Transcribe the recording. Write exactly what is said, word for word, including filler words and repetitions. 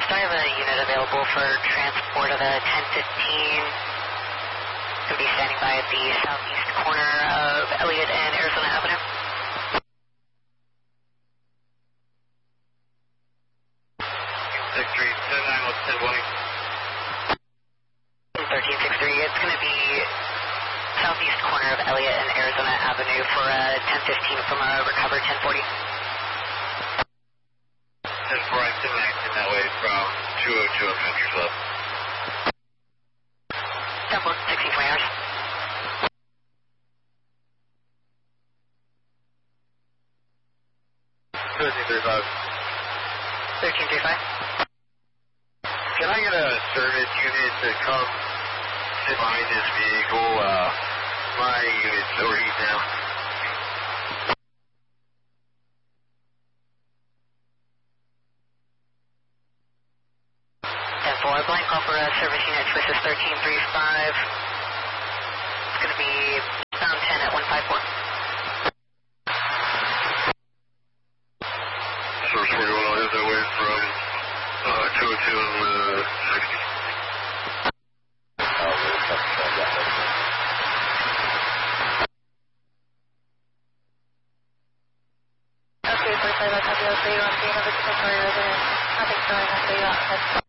So I have a unit available for transport of a ten fifteen. Going to be standing by at the southeast corner of Elliott and Arizona Avenue. six three seven nine one ten twenty. thirteen sixty-three, it's going to be southeast corner of Elliott and Arizona Avenue for a ten fifteen from a recovered ten forty. ten four, I'm ten nineteen that way from two oh two of Country Club. ten four, sixteen twenty hours. thirteen thirty-five. thirteen thirty-five. Can I get a service unit to come sit behind this vehicle? Uh, my unit's overheating now. ten four, blank call for a service unit, Swiss thirteen thirty-five. It's going to be pound ten at one five four. Source forty-one, I'll head that way from uh, two oh two and uh, sixty. Okay, forty-five, I'll copy. I'll say you on scene of a temporary resident. Nothing showing. I'll say you out.